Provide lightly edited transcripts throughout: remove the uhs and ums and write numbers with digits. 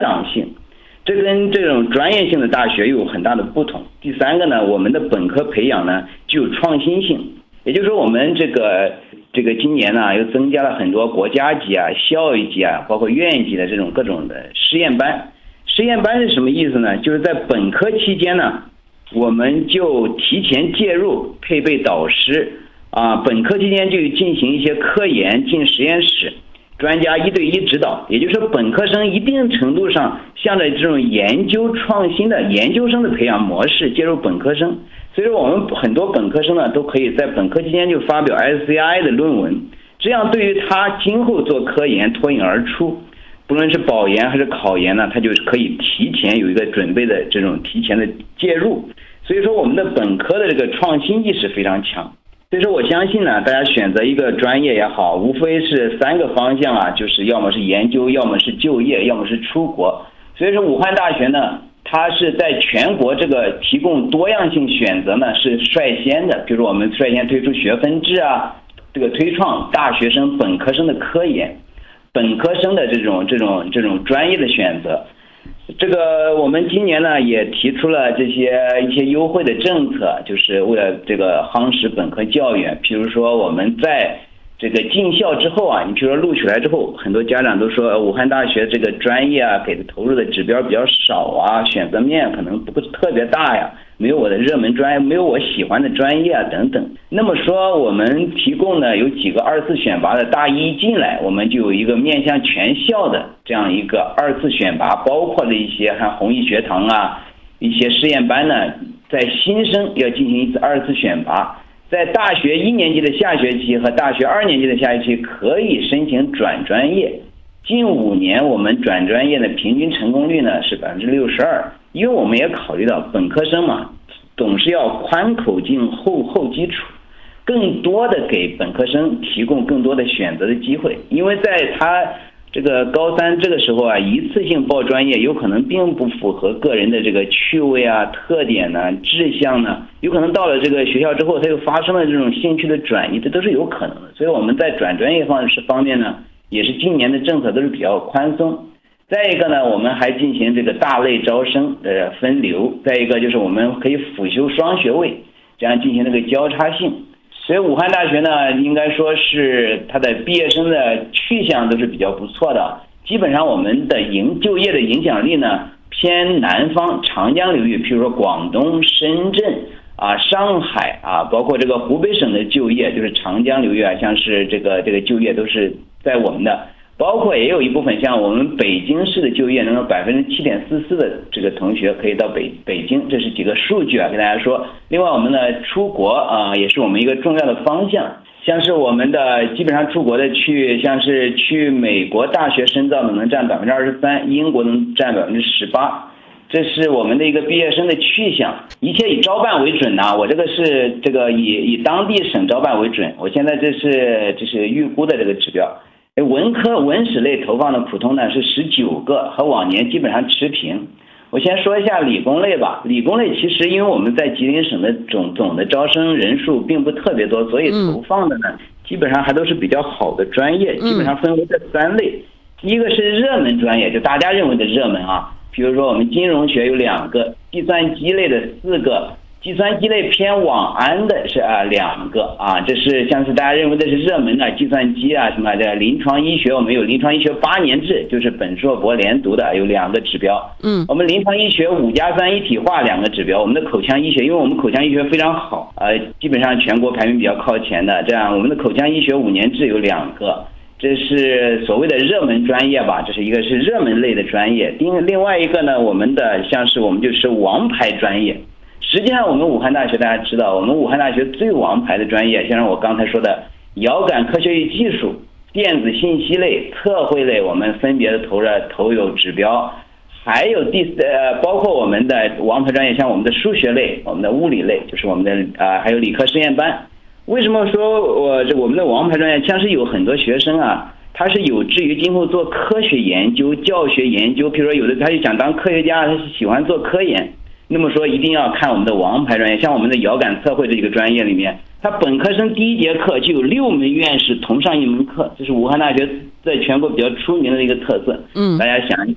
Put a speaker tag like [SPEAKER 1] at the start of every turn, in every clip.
[SPEAKER 1] 长性，这跟这种专业性的大学又有很大的不同。第三个呢，我们的本科培养呢具有创新性，也就是说我们这个今年呢又增加了很多国家级啊、校级啊，包括院级的这种各种的实验班。实验班是什么意思呢？就是在本科期间呢，我们就提前介入，配备导师啊，本科期间就进行一些科研，进实验室，专家1对1指导。也就是说，本科生一定程度上向着这种研究创新的研究生的培养模式介入本科生。所以说，我们很多本科生呢都可以在本科期间就发表 SCI 的论文，这样对于他今后做科研脱颖而出。不论是保研还是考研呢，他就可以提前有一个准备的这种提前的介入。所以说我们的本科的这个创新意识非常强。所以说我相信呢，大家选择一个专业也好，无非是3个方向啊，就是要么是研究，要么是就业，要么是出国。所以说武汉大学呢，它是在全国这个提供多样性选择呢是率先的。比如我们率先推出学分制啊，这个推创大学生本科生的科研，本科生的这种专业的选择。这个我们今年呢也提出了一些优惠的政策，就是为了这个夯实本科教育。譬如说我们在这个进校之后啊，你比如说录取来之后，很多家长都说武汉大学这个专业啊给的投入的指标比较少啊，选择面可能不特别大呀，没有我的热门专业，没有我喜欢的专业啊等等。那么说我们提供呢有几个2次选拔的，大一进来我们就有一个面向全校的这样一个2次选拔，包括了一些像弘毅学堂啊，一些试验班呢，在新生要进行1次2次选拔。在大学1年级的下学期和大学2年级的下学期可以申请转专业。近5年我们转专业的平均成功率呢是62%，因为我们也考虑到本科生嘛，总是要宽口径厚基础，更多的给本科生提供更多的选择的机会。因为在他这个高3这个时候啊，一次性报专业有可能并不符合个人的这个趣味啊、特点呢、志向呢，有可能到了这个学校之后他又发生了这种兴趣的转移，这都是有可能的。所以我们在转专业方面呢，也是今年的政策都是比较宽松。再一个呢，我们还进行这个大类招生的分流，再一个就是我们可以辅修双学位，这样进行这个交叉性。所以武汉大学呢，应该说是它的毕业生的去向都是比较不错的。基本上我们的就业的影响力呢偏南方长江流域，譬如说广东、深圳啊、上海啊，包括这个湖北省的就业就是长江流域啊，像是这个就业都是在我们的。包括也有一部分像我们北京市的就业能够7.44%的这个同学可以到北京，这是几个数据啊，跟大家说。另外我们的出国啊，也是我们一个重要的方向，像是我们的基本上出国的像是去美国大学深造的能占23%，英国能占18%，这是我们的一个毕业生的去向。一切以招办为准我这个是以当地省招办为准，我现在这是预估的这个指标。文科文史类投放的普通呢是19个，和往年基本上持平。我先说一下理工类吧。理工类其实因为我们在吉林省的总的招生人数并不特别多，所以投放的呢基本上还都是比较好的专业，基本上分为这3类。一个是热门专业，就大家认为的热门啊，比如说我们金融学有2个，计算机类的4个，计算机类偏网安的是2个啊，这是像是大家认为的是热门的计算机啊什么的。临床医学我们有临床医学8年制，就是本硕博连读的，有2个指标。我们临床医学5+3一体化2个指标。我们的口腔医学，因为我们口腔医学非常好，基本上全国排名比较靠前的，这样我们的口腔医学5年制有2个。这是所谓的热门专业吧，这是一个是热门类的专业。另外一个呢，我们的像是我们就是王牌专业。实际上我们武汉大学大家知道，我们武汉大学最王牌的专业，像我刚才说的遥感科学与技术、电子信息类、测绘类，我们分别的投有指标。还有包括我们的王牌专业，像我们的数学类、我们的物理类，就是我们的还有理科实验班。为什么说我们的王牌专业像是有很多学生啊，他是有志于今后做科学研究、教学研究，比如说有的他就想当科学家，他是喜欢做科研，那么说一定要看我们的王牌专业。像我们的遥感测绘这几个专业里面，他本科生第1节课就有6门院士同上1门课，这是武汉大学在全国比较出名的一个特色。大家想一想，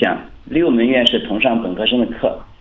[SPEAKER 1] 6门院士同上本科生的课，